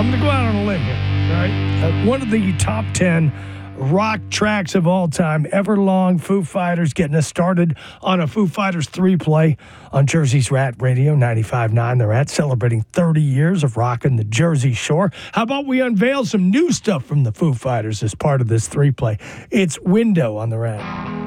I'm going to go out on a limb here, all right? One of the top 10 rock tracks of all time, Everlong, Foo Fighters, getting us started on a Foo Fighters 3-play on Jersey's Rat Radio, 95.9 The Rat, celebrating 30 years of rocking the Jersey Shore. How about we unveil some new stuff from the Foo Fighters as part of this 3-play? It's Window on The Rat.